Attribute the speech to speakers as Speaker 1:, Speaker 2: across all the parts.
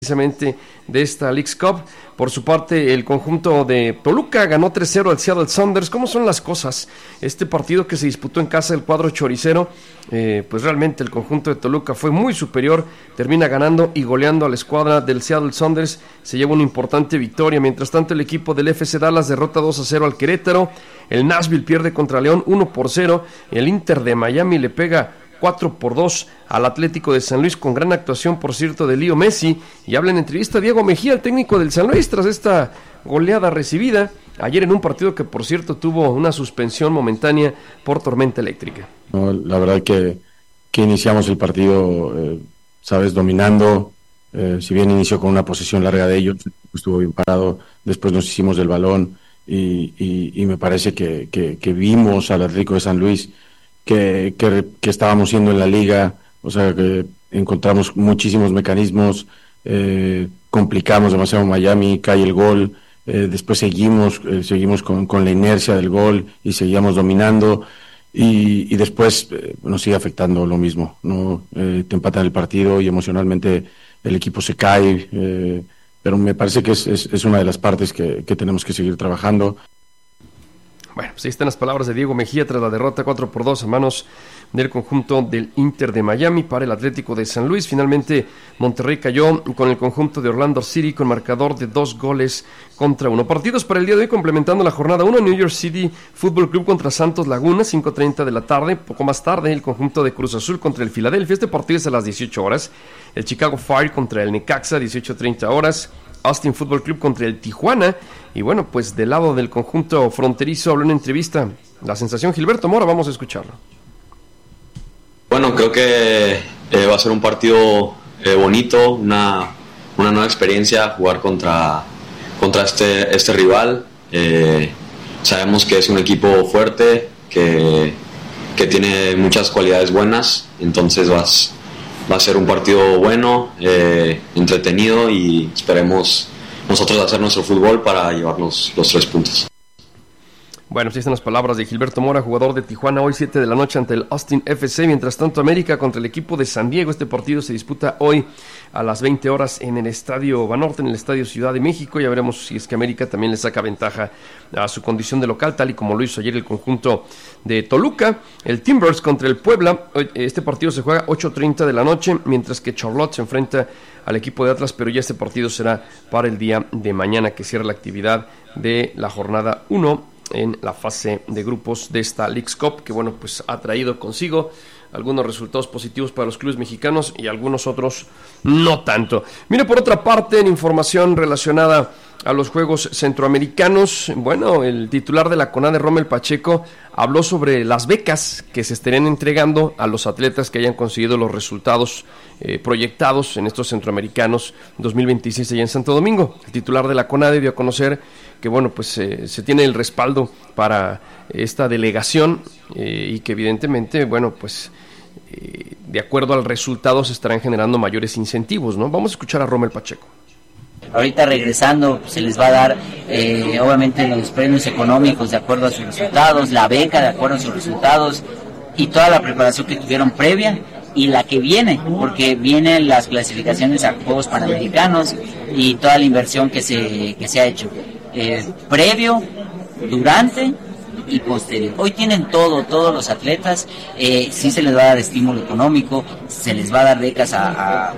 Speaker 1: precisamente de esta Leagues Cup. Por su parte, el conjunto de Toluca ganó 3-0 al Seattle Sounders. ¿Cómo son las cosas? Este partido que se disputó en casa del cuadro choricero, pues realmente el conjunto de Toluca fue muy superior, termina ganando y goleando a la escuadra del Seattle Sounders, se lleva una importante victoria. Mientras tanto, el equipo del FC Dallas derrota 2-0 al Querétaro, el Nashville pierde contra León 1-0, el Inter de Miami le pega 4-2 al Atlético de San Luis, con gran actuación, por cierto, de Leo Messi. Y habla en entrevista Diego Mejía, el técnico del San Luis, tras esta goleada recibida ayer en un partido que, por cierto, tuvo una suspensión momentánea por tormenta eléctrica.
Speaker 2: No, la verdad que iniciamos el partido, dominando. Si bien inició con una posesión larga de ellos, estuvo bien parado, después nos hicimos del balón y me parece que vimos al Atlético de San Luis que estábamos siendo en la liga, o sea, que encontramos muchísimos mecanismos, complicamos demasiado Miami, cae el gol, después seguimos con la inercia del gol y seguíamos dominando y después nos sigue afectando lo mismo, ¿no? Te empatan el partido y emocionalmente el equipo se cae, pero me parece que es una de las partes que tenemos que seguir trabajando.
Speaker 1: Bueno, pues ahí están las palabras de Diego Mejía tras la derrota 4-2 a manos del conjunto del Inter de Miami para el Atlético de San Luis. Finalmente, Monterrey cayó con el conjunto de Orlando City con marcador de 2-1. Partidos para el día de hoy, complementando la jornada 1, New York City Fútbol Club contra Santos Laguna, 5:30 de la tarde. Poco más tarde, el conjunto de Cruz Azul contra el Philadelphia. Este partido es a las 18 horas. El Chicago Fire contra el Necaxa, 18:30 horas. Austin Fútbol Club contra el Tijuana. Y bueno, pues del lado del conjunto fronterizo habló en entrevista la sensación Gilberto Mora. Vamos a escucharlo.
Speaker 3: Bueno, creo que va a ser un partido bonito, una nueva experiencia jugar contra este rival. Sabemos que es un equipo fuerte, que tiene muchas cualidades buenas, entonces va a ser un partido bueno, entretenido, y esperemos nosotros hacer nuestro fútbol para llevarnos los 3 puntos.
Speaker 1: Bueno, pues ahí están las palabras de Gilberto Mora, jugador de Tijuana, hoy 7 de la noche ante el Austin FC. Mientras tanto, América contra el equipo de San Diego. Este partido se disputa hoy a las 20 horas en el Estadio Banorte, en el Estadio Ciudad de México. Ya veremos si es que América también le saca ventaja a su condición de local, tal y como lo hizo ayer el conjunto de Toluca. El Timbers contra el Puebla. Este partido se juega 8:30 de la noche, mientras que Charlotte se enfrenta al equipo de Atlas, pero ya este partido será para el día de mañana, que cierra la actividad de la jornada 1 en la fase de grupos de esta Leagues Cup, que bueno, pues ha traído consigo algunos resultados positivos para los clubes mexicanos y algunos otros no tanto. Mire, por otra parte, en información relacionada a los Juegos Centroamericanos, bueno, el titular de la CONADE, Rommel Pacheco, habló sobre las becas que se estarían entregando a los atletas que hayan conseguido los resultados proyectados en estos Centroamericanos 2026 allá en Santo Domingo. El titular de la CONADE dio a conocer que bueno, pues se tiene el respaldo para esta delegación y que evidentemente, bueno, pues de acuerdo al resultado se estarán generando mayores incentivos, ¿no? Vamos a escuchar a Rommel Pacheco.
Speaker 4: Ahorita regresando se les va a dar obviamente los premios económicos de acuerdo a sus resultados, la beca de acuerdo a sus resultados y toda la preparación que tuvieron previa y la que viene, porque vienen las clasificaciones a Juegos Panamericanos y toda la inversión que se ha hecho previo, durante y posterior. Hoy tienen todos los atletas, sí se les va a dar estímulo económico, se les va a dar becas a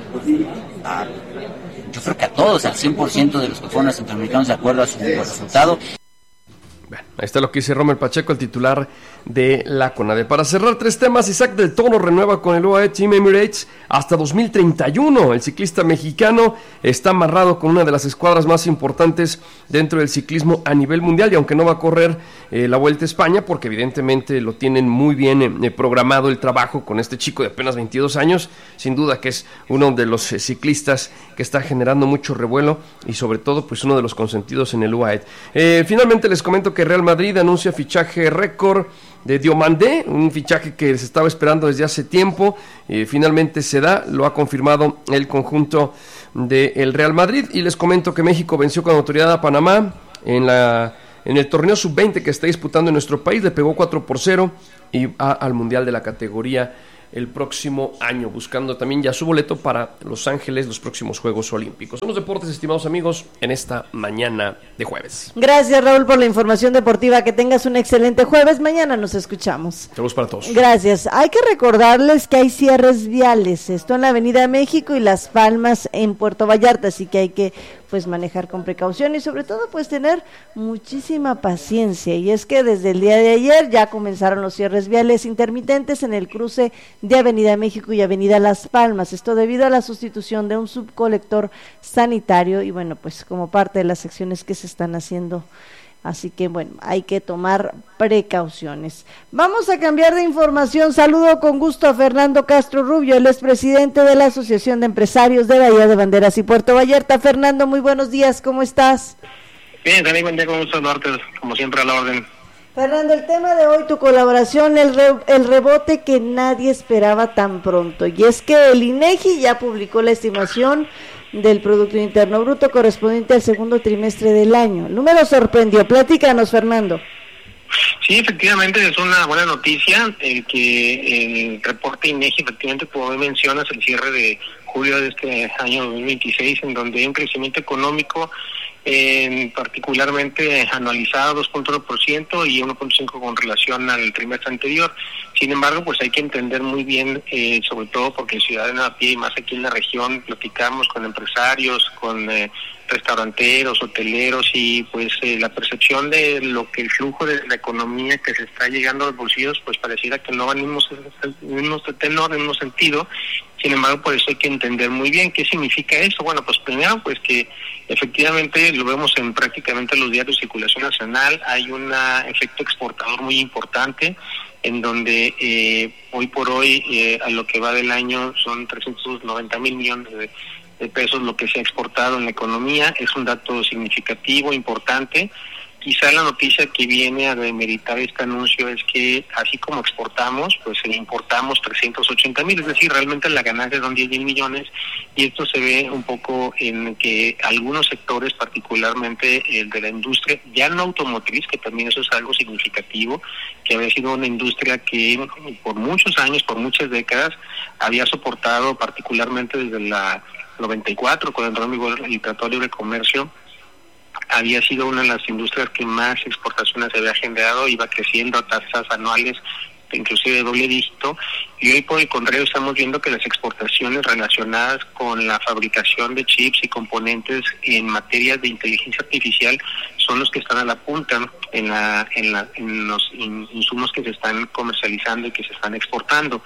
Speaker 4: yo creo que a todos, al 100% de los que fueron a Centroamericanos de acuerdo a su resultado.
Speaker 1: Bueno, ahí está lo que dice Rommel Pacheco, el titular de la CONADE. Para cerrar 3 temas, Isaac del Toro renueva con el UAE Team Emirates hasta 2031. El ciclista mexicano está amarrado con una de las escuadras más importantes dentro del ciclismo a nivel mundial, y aunque no va a correr la Vuelta a España, porque evidentemente lo tienen muy bien programado el trabajo con este chico de apenas 22 años, sin duda que es uno de los ciclistas que está generando mucho revuelo y sobre todo pues uno de los consentidos en el UAE. Finalmente les comento que Real Madrid anuncia fichaje récord de Diomandé, un fichaje que se estaba esperando desde hace tiempo, finalmente se da, lo ha confirmado el conjunto del Real Madrid. Y les comento que México venció con autoridad a Panamá en el torneo sub-20 que está disputando en nuestro país, le pegó 4-0 y va al Mundial de la categoría el próximo año, buscando también ya su boleto para Los Ángeles, los próximos Juegos Olímpicos. Son los deportes, estimados amigos, en esta mañana de jueves.
Speaker 5: Gracias, Raúl, por la información deportiva. Que tengas un excelente jueves. Mañana nos escuchamos.
Speaker 1: Saludos para todos.
Speaker 5: Gracias. Hay que recordarles que hay cierres viales, esto en la Avenida México y Las Palmas en Puerto Vallarta, así que hay que manejar con precaución y sobre todo tener muchísima paciencia. Y es que desde el día de ayer ya comenzaron los cierres viales intermitentes en el cruce de Avenida México y Avenida Las Palmas, esto debido a la sustitución de un subcolector sanitario y como parte de las acciones que se están haciendo. Así que hay que tomar precauciones. Vamos a cambiar de información. Saludo con gusto a Fernando Castro Rubio, él es presidente de la Asociación de Empresarios de Bahía de Banderas y Puerto Vallarta. Fernando, muy buenos días, ¿cómo estás?
Speaker 6: Bien, también buen día, con gusto saludarte, como siempre a la orden.
Speaker 5: Fernando, el tema de hoy, tu colaboración, el rebote que nadie esperaba tan pronto, y es que el INEGI ya publicó la estimación del Producto Interno Bruto correspondiente al segundo trimestre del año. El número sorprendió. Platícanos, Fernando.
Speaker 6: Sí, efectivamente es una buena noticia el que el reporte INEGI, efectivamente, como mencionas, el cierre de julio de este año 2026, en donde hay un crecimiento económico particularmente anualizado 2.1% y 1.5% con relación al trimestre anterior. Sin embargo, hay que entender muy bien, sobre todo porque el ciudadano a pie y más aquí en la región, platicamos con empresarios, con restauranteros, hoteleros y la percepción de lo que el flujo de la economía que se está llegando a los bolsillos, pareciera que no va en el mismo tenor, en el mismo sentido. Sin embargo, por eso hay que entender muy bien qué significa eso. Bueno, primero, que efectivamente lo vemos en prácticamente los diarios de circulación nacional, hay un efecto exportador muy importante, en donde hoy por hoy, a lo que va del año, son 390,000 millones de pesos lo que se ha exportado en la economía. Es un dato significativo, importante. Quizá la noticia que viene a demeritar este anuncio es que así como exportamos, importamos 380,000, es decir, realmente la ganancia son 10,000 millones, y esto se ve un poco en que algunos sectores, particularmente el de la industria, ya no automotriz, que también eso es algo significativo, que había sido una industria que por muchos años, por muchas décadas, había soportado, particularmente desde la 94, cuando entró en vigor el Tratado de Libre Comercio, había sido una de las industrias que más exportaciones se había generado, iba creciendo a tasas anuales inclusive de doble dígito, y hoy por el contrario estamos viendo que las exportaciones relacionadas con la fabricación de chips y componentes en materias de inteligencia artificial son los que están a la punta en los insumos que se están comercializando y que se están exportando.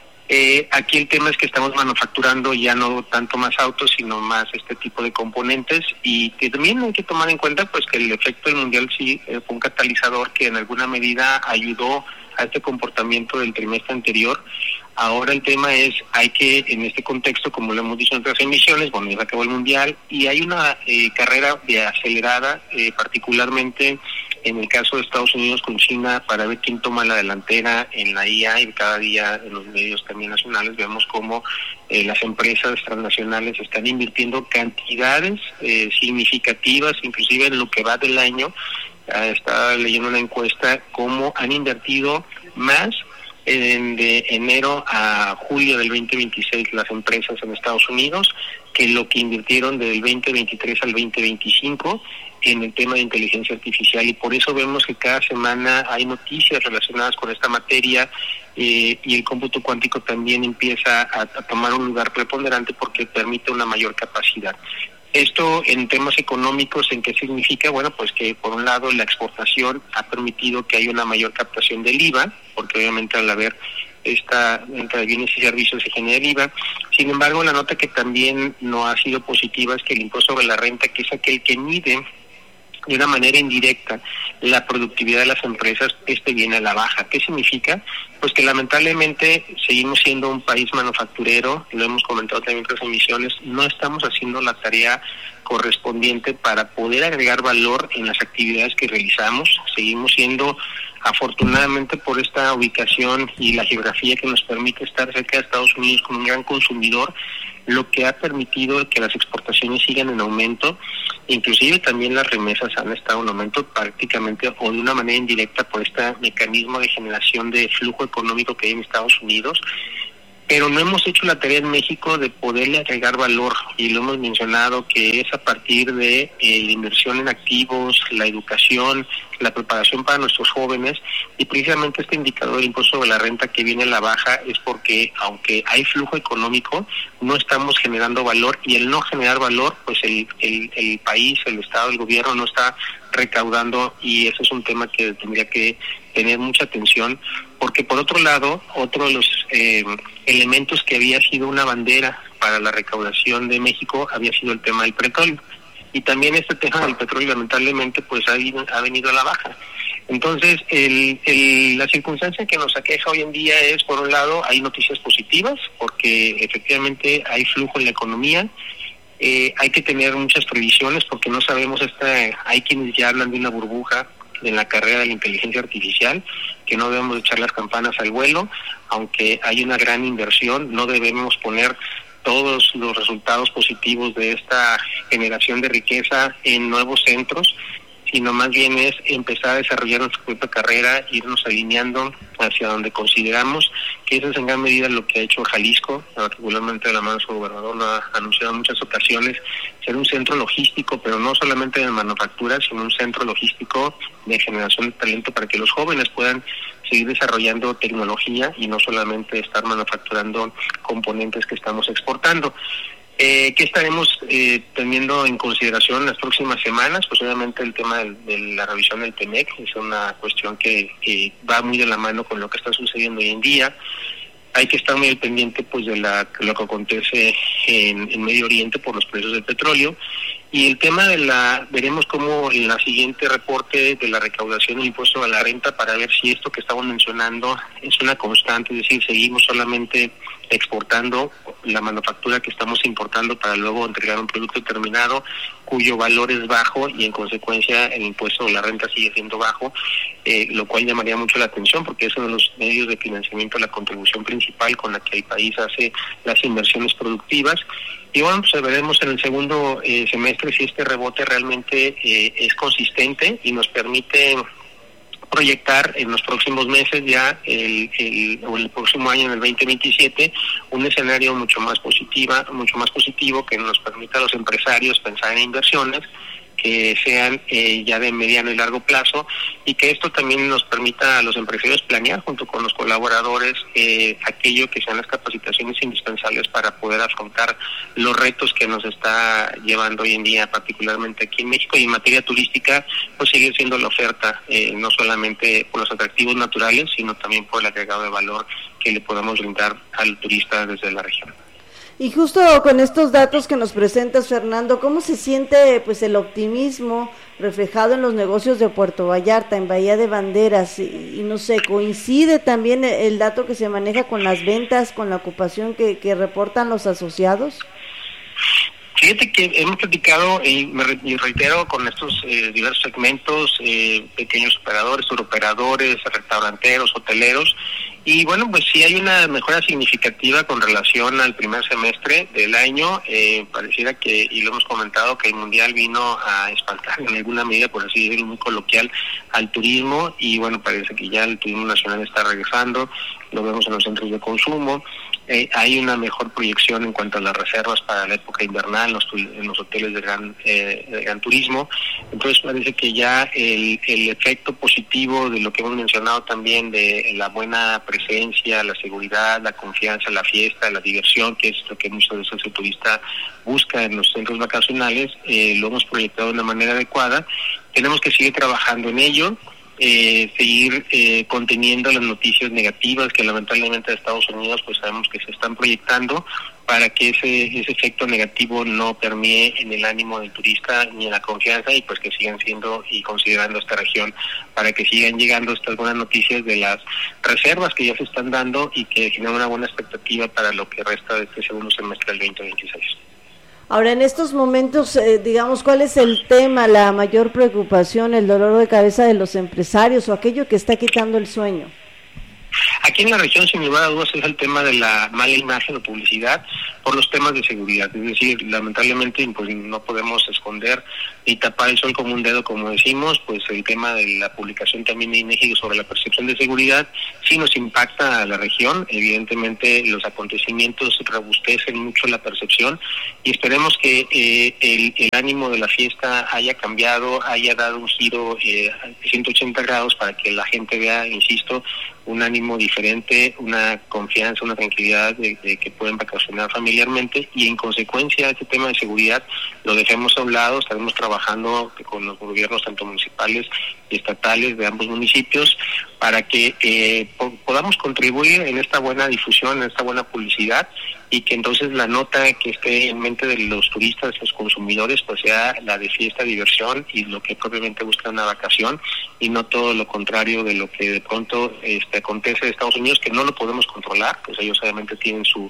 Speaker 6: Aquí el tema es que estamos manufacturando ya no tanto más autos, sino más este tipo de componentes, y que también hay que tomar en cuenta que el efecto del mundial sí fue un catalizador que en alguna medida ayudó a este comportamiento del trimestre anterior. Ahora el tema es, hay que, en este contexto, como lo hemos dicho en otras emisiones, ya se acabó el mundial y hay una carrera de acelerada, particularmente en el caso de Estados Unidos con China, para ver quién toma la delantera en la IA, y cada día en los medios también nacionales vemos cómo las empresas transnacionales están invirtiendo cantidades significativas, inclusive en lo que va del año. Estaba leyendo una encuesta cómo han invertido más de enero a julio del 2026 las empresas en Estados Unidos que lo que invirtieron del 2023 al 2025 en el tema de inteligencia artificial, y por eso vemos que cada semana hay noticias relacionadas con esta materia, y el cómputo cuántico también empieza a tomar un lugar preponderante porque permite una mayor capacidad. Esto en temas económicos, ¿en qué significa? Que por un lado la exportación ha permitido que haya una mayor captación del IVA, porque obviamente al haber esta venta de bienes y servicios se genera el IVA. Sin embargo, la nota que también no ha sido positiva es que el impuesto sobre la renta, que es aquel que mide de una manera indirecta la productividad de las empresas, viene a la baja. ¿Qué significa? Que lamentablemente seguimos siendo un país manufacturero, lo hemos comentado también en otras emisiones, no estamos haciendo la tarea correspondiente para poder agregar valor en las actividades que realizamos. Seguimos siendo, afortunadamente por esta ubicación y la geografía que nos permite estar cerca de Estados Unidos con un gran consumidor, lo que ha permitido que las exportaciones sigan en aumento. Inclusive también las remesas han estado en aumento prácticamente o de una manera indirecta por este mecanismo de generación de flujo económico que hay en Estados Unidos. pero no hemos hecho la tarea en México de poderle agregar valor, y lo hemos mencionado que es a partir de la inversión en activos, la educación, la preparación para nuestros jóvenes, y precisamente este indicador del impuesto sobre la renta que viene a la baja es porque aunque hay flujo económico, no estamos generando valor, y el no generar valor, pues el país, el Estado, el gobierno no está recaudando, y ese es un tema que tendría que tener mucha atención, porque por otro lado, otro de los elementos que había sido una bandera para la recaudación de México había sido el tema del petróleo, y también este tema del petróleo lamentablemente pues ha venido a la baja. Entonces la circunstancia que nos aqueja hoy en día es, por un lado, hay noticias positivas porque efectivamente hay flujo en la economía. Hay que tener muchas previsiones porque no sabemos, hay quienes ya hablan de una burbuja en la carrera de la inteligencia artificial, que no debemos echar las campanas al vuelo, aunque hay una gran inversión, no debemos poner todos los resultados positivos de esta generación de riqueza en nuevos centros, sino más bien es empezar a desarrollar nuestra propia carrera, irnos alineando hacia donde consideramos que eso es en gran medida lo que ha hecho Jalisco, particularmente de la mano de su gobernador, lo ha anunciado en muchas ocasiones, ser un centro logístico, pero no solamente de manufactura, sino un centro logístico de generación de talento para que los jóvenes puedan seguir desarrollando tecnología y no solamente estar manufacturando componentes que estamos exportando. ¿Qué estaremos teniendo en consideración en las próximas semanas? Pues obviamente el tema de la revisión del TEMEC es una cuestión que va muy de la mano con lo que está sucediendo hoy en día. Hay que estar muy al pendiente pues de lo que acontece en Medio Oriente por los precios del petróleo, y el tema veremos cómo en la siguiente reporte de la recaudación del impuesto a la renta, para ver si esto que estamos mencionando es una constante, es decir, seguimos solamente exportando la manufactura que estamos importando para luego entregar un producto terminado cuyo valor es bajo y en consecuencia el impuesto a la renta sigue siendo bajo, lo cual llamaría mucho la atención porque es uno de los medios de financiamiento, la contribución principal con la que el país hace las inversiones productivas. Y bueno, pues veremos en el segundo semestre si este rebote realmente es consistente y nos permite proyectar en los próximos meses ya el próximo año, en el 2027, un escenario mucho más positivo que nos permita a los empresarios pensar en inversiones que sean ya de mediano y largo plazo, y que esto también nos permita a los empresarios planear junto con los colaboradores aquello que sean las capacitaciones indispensables para poder afrontar los retos que nos está llevando hoy en día, particularmente aquí en México, y en materia turística pues seguir siendo la oferta, no solamente por los atractivos naturales, sino también por el agregado de valor que le podamos brindar al turista desde la región.
Speaker 5: Y justo con estos datos que nos presentas, Fernando, ¿cómo se siente pues el optimismo reflejado en los negocios de Puerto Vallarta, en Bahía de Banderas? Y no sé, ¿coincide también el dato que se maneja con las ventas, con la ocupación que reportan los asociados?
Speaker 6: Fíjate que hemos platicado, y reitero, con estos diversos segmentos, pequeños operadores, turoperadores, restauranteros, hoteleros, y bueno, pues sí hay una mejora significativa con relación al primer semestre del año. Pareciera que, y lo hemos comentado, que el Mundial vino a espantar en alguna medida, por así decirlo, muy coloquial, al turismo, y bueno, parece que ya el turismo nacional está regresando, lo vemos en los centros de consumo. Hay una mejor proyección en cuanto a las reservas para la época invernal en los hoteles de gran turismo. Entonces parece que ya el efecto positivo de lo que hemos mencionado también, de la buena presencia, la seguridad, la confianza, la fiesta, la diversión, que es lo que muchas veces el turista busca en los centros vacacionales, lo hemos proyectado de una manera adecuada. Tenemos que seguir trabajando en ello. Seguir conteniendo las noticias negativas que lamentablemente de Estados Unidos pues sabemos que se están proyectando, para que ese efecto negativo no permee en el ánimo del turista ni en la confianza, y pues que sigan siendo y considerando esta región, para que sigan llegando estas buenas noticias de las reservas que ya se están dando y que generan una buena expectativa para lo que resta de este segundo semestre del 2026.
Speaker 5: Ahora, en estos momentos, digamos, ¿cuál es el tema, la mayor preocupación, el dolor de cabeza de los empresarios o aquello que está quitando el sueño?
Speaker 6: Aquí en la región, sin lugar a dudas, es el tema de la mala imagen o publicidad por los temas de seguridad. Es decir, lamentablemente, pues no podemos esconder y tapar el sol como un dedo, como decimos, pues el tema de la publicación también de INEGI sobre la percepción de seguridad sí nos impacta a la región. Evidentemente, los acontecimientos robustecen mucho la percepción y esperemos que el ánimo de la fiesta haya cambiado, haya dado un giro 180 grados para que la gente vea, insisto, un ánimo diferente, una confianza, una tranquilidad de que pueden vacacionar familiarmente, y en consecuencia este tema de seguridad lo dejemos a un lado. Estaremos trabajando con los gobiernos tanto municipales y estatales de ambos municipios para que podamos contribuir en esta buena difusión, en esta buena publicidad, y que entonces la nota que esté en mente de los turistas, los consumidores, pues sea la de fiesta, diversión y lo que propiamente busca una vacación, y no todo lo contrario de lo que de pronto acontece en Estados Unidos, que no lo podemos controlar. Pues ellos obviamente tienen sus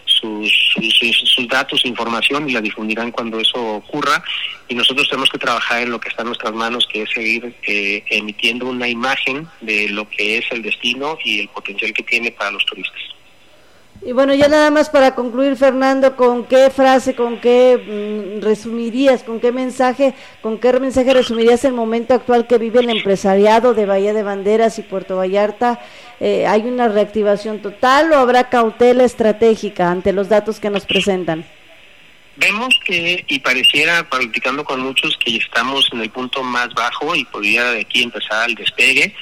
Speaker 6: datos, su información, y la difundirán cuando eso ocurra, y nosotros tenemos que trabajar en lo que está en nuestras manos, que es seguir emitiendo una imagen de lo que es el destino y el potencial que tiene para los turistas.
Speaker 5: Y bueno, ya nada más para concluir, Fernando, ¿con qué frase, con qué resumirías, con qué mensaje resumirías el momento actual que vive el empresariado de Bahía de Banderas y Puerto Vallarta? ¿Hay una reactivación total o habrá cautela estratégica ante los datos que nos presentan?
Speaker 6: Vemos que, y pareciera, platicando con muchos, que estamos en el punto más bajo y podría de aquí empezar el despegue.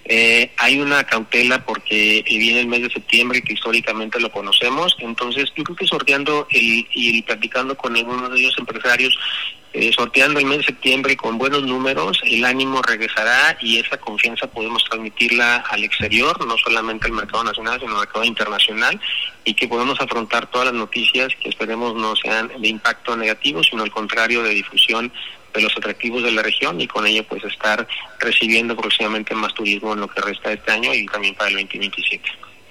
Speaker 6: Hay una cautela porque viene el mes de septiembre, que históricamente lo conocemos. Entonces yo creo que sorteando y platicando con algunos de ellos empresarios, sorteando el mes de septiembre con buenos números, el ánimo regresará y esa confianza podemos transmitirla al exterior, no solamente al mercado nacional, sino al mercado internacional, y que podemos afrontar todas las noticias que esperemos no sean de impacto negativo, sino al contrario, de difusión de los atractivos de la región, y con ello pues estar recibiendo próximamente más turismo en lo que resta de este año y también para el 2027.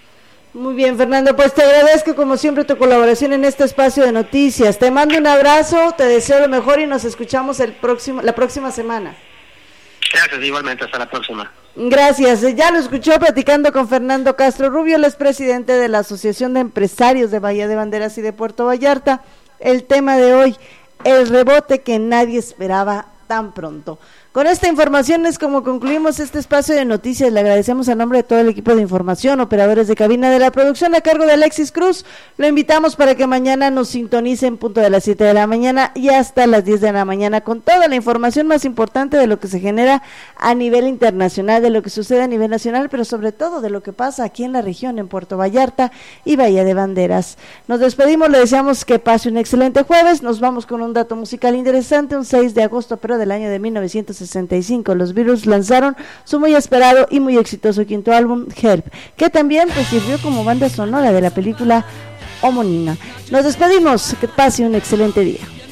Speaker 5: Muy bien, Fernando, pues te agradezco como siempre tu colaboración en este espacio de noticias. Te mando un abrazo, te deseo lo mejor y nos escuchamos la próxima semana.
Speaker 6: Gracias, igualmente, hasta la próxima.
Speaker 5: Gracias, ya lo escuchó platicando con Fernando Castro Rubio, él es presidente de la Asociación de Empresarios de Bahía de Banderas y de Puerto Vallarta. El tema de hoy, el rebote que nadie esperaba tan pronto. Con esta información es como concluimos este espacio de noticias. Le agradecemos a nombre de todo el equipo de información, operadores de cabina de la producción a cargo de Alexis Cruz. Lo invitamos para que mañana nos sintonicen punto de las 7 de la mañana y hasta las 10 de la mañana con toda la información más importante de lo que se genera a nivel internacional, de lo que sucede a nivel nacional, pero sobre todo de lo que pasa aquí en la región, en Puerto Vallarta y Bahía de Banderas. Nos despedimos, le deseamos que pase un excelente jueves. Nos vamos con un dato musical interesante. Un 6 de agosto, pero del año de 1965, los Beatles lanzaron su muy esperado y muy exitoso quinto álbum, Help, que también pues sirvió como banda sonora de la película homónima. Nos despedimos, que pase un excelente día.